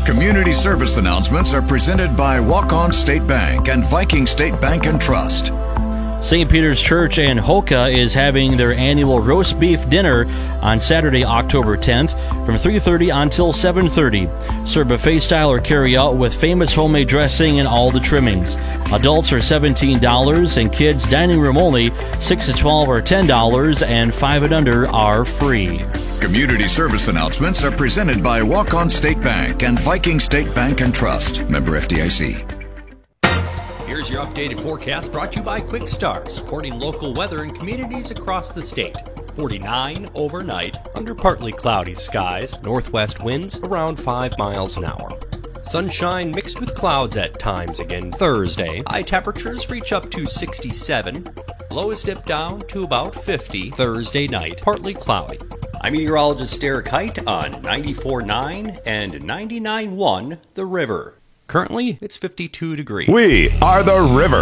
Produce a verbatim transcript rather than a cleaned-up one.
Community service announcements are presented by Walk-On State Bank and Viking State Bank and Trust. Saint Peter's Church in Hoka is having their annual roast beef dinner on Saturday, October tenth from three thirty until seven thirty. Serve buffet style or carry out with famous homemade dressing and all the trimmings. Adults are seventeen dollars and kids dining room only six to twelve are ten dollars and five and under are free. Community service announcements are presented by Walk-On State Bank and Viking State Bank and Trust. Member F D I C. Here's your updated forecast brought to you by Quick Start, supporting local weather in communities across the state. forty-nine overnight, under partly cloudy skies, northwest winds around five miles an hour. Sunshine mixed with clouds at times again Thursday. High temperatures reach up to sixty-seven. Lows dip down to about fifty Thursday night, partly cloudy. I'm meteorologist Derek Height on ninety-four point nine and ninety-nine point one The River. Currently, it's fifty-two degrees. We are The River.